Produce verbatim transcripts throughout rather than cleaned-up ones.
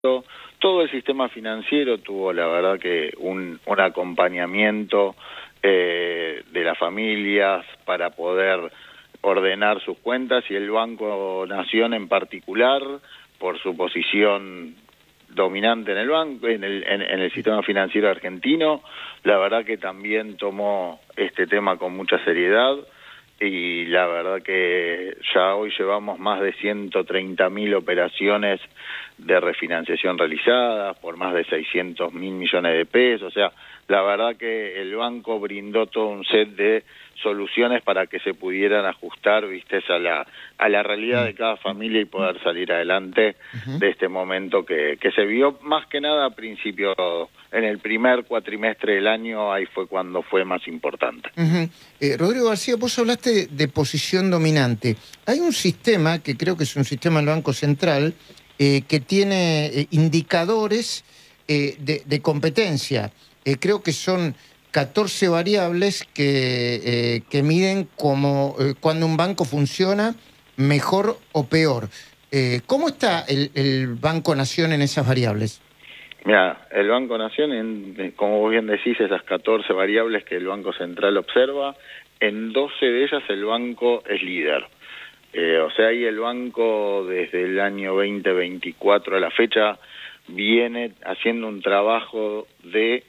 Todo el sistema financiero tuvo, la verdad, que un, un acompañamiento eh, de las familias para poder ordenar sus cuentas, y el Banco Nación en particular, por su posición dominante en el banco, en el, en, en el sistema financiero argentino, la verdad que también tomó este tema con mucha seriedad. Y la verdad que ya hoy llevamos más de ciento treinta mil operaciones de refinanciación realizadas por más de seiscientos mil millones de pesos. O sea, la verdad que el banco brindó todo un set de soluciones para que se pudieran ajustar, viste, a la a la realidad de cada familia y poder salir adelante uh-huh. de este momento que, que se vio más que nada a principio, en el primer cuatrimestre del año. Ahí fue cuando fue más importante. Uh-huh. eh, Rodrigo García, vos hablaste de, de posición dominante. Hay un sistema, que creo que es un sistema del Banco Central, eh, que tiene eh, indicadores eh, de, de competencia. Eh, creo que son catorce variables que, eh, que miden como, eh, cuando un banco funciona mejor o peor. Eh, ¿Cómo está el, el Banco Nación en esas variables? Mira, el Banco Nación, en, como vos bien decís, esas catorce variables que el Banco Central observa, en doce de ellas el banco es líder. Eh, o sea, ahí el banco desde el año veinte veinticuatro a la fecha viene haciendo un trabajo de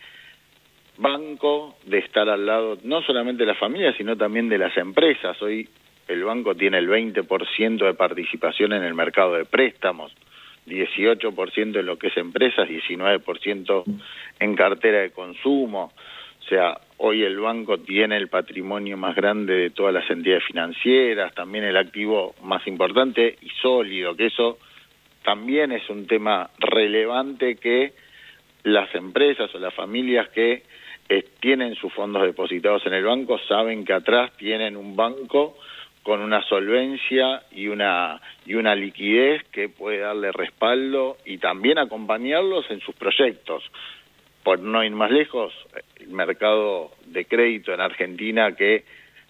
banco, de estar al lado no solamente de las familias, sino también de las empresas. Hoy el banco tiene el veinte por ciento de participación en el mercado de préstamos, dieciocho por ciento en lo que es empresas, diecinueve por ciento en cartera de consumo. O sea, hoy el banco tiene el patrimonio más grande de todas las entidades financieras, también el activo más importante y sólido, que eso también es un tema relevante, que las empresas o las familias que eh, tienen sus fondos depositados en el banco saben que atrás tienen un banco con una solvencia y una y una liquidez que puede darle respaldo y también acompañarlos en sus proyectos. Por no ir más lejos, el mercado de crédito en Argentina que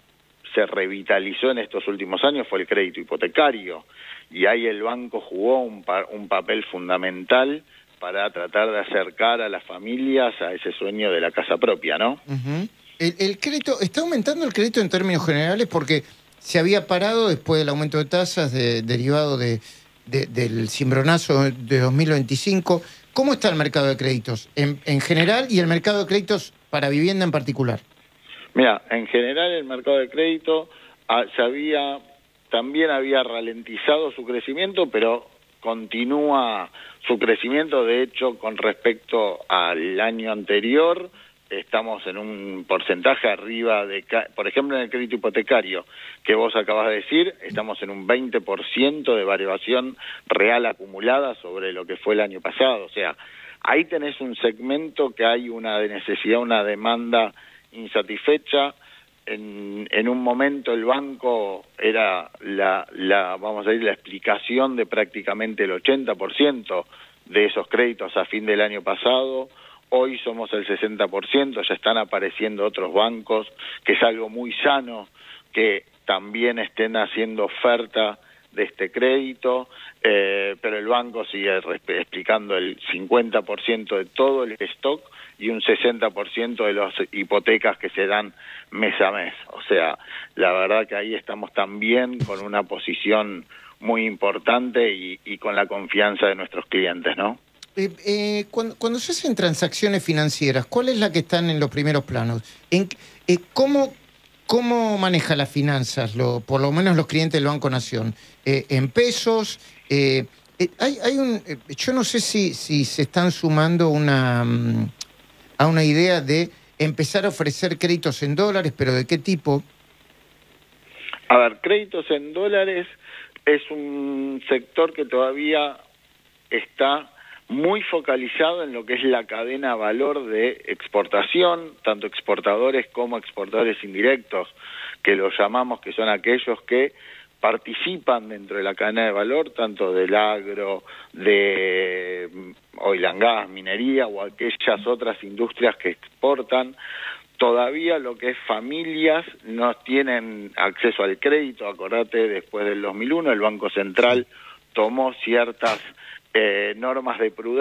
se revitalizó en estos últimos años fue el crédito hipotecario, y ahí el banco jugó un, pa un papel fundamental para tratar de acercar a las familias a ese sueño de la casa propia, ¿no? Uh-huh. el, el crédito, ¿está aumentando el crédito en términos generales? Porque se había parado después del aumento de tasas de, derivado de, de, del cimbronazo de dos mil veinticinco. ¿Cómo está el mercado de créditos en, en general y el mercado de créditos para vivienda en particular? Mira, en general el mercado de crédito ah, se había, también había ralentizado su crecimiento, pero continúa su crecimiento. De hecho, con respecto al año anterior, estamos en un porcentaje arriba de, por ejemplo, en el crédito hipotecario que vos acabas de decir, estamos en un veinte por ciento de variación real acumulada sobre lo que fue el año pasado. O sea, ahí tenés un segmento que hay una necesidad, una demanda insatisfecha. En, en un momento el banco era la, la, vamos a decir, la explicación de prácticamente el ochenta por ciento de esos créditos a fin del año pasado. Hoy somos el sesenta por ciento, ya están apareciendo otros bancos, que es algo muy sano, que también estén haciendo oferta de este crédito, eh, pero el banco sigue explicando el cincuenta por ciento de todo el stock y un sesenta por ciento de las hipotecas que se dan mes a mes. O sea, la verdad que ahí estamos también con una posición muy importante y, y con la confianza de nuestros clientes, ¿no? Eh, eh, cuando, cuando se hacen transacciones financieras, ¿cuál es la que están en los primeros planos? En, eh, ¿cómo, ¿Cómo maneja las finanzas, lo, por lo menos los clientes del Banco Nación? Eh, ¿En pesos? Eh, eh, hay, hay un, eh, yo no sé si, si se están sumando una, um, a una idea de empezar a ofrecer créditos en dólares, pero ¿de qué tipo? A ver, créditos en dólares es un sector que todavía está muy focalizado en lo que es la cadena de valor de exportación, tanto exportadores como exportadores indirectos, que los llamamos, que son aquellos que participan dentro de la cadena de valor, tanto del agro, de oil and gas, minería o aquellas otras industrias que exportan. Todavía lo que es familias no tienen acceso al crédito. Acordate, después del dos mil uno el Banco Central tomó ciertas eh, normas de prudencia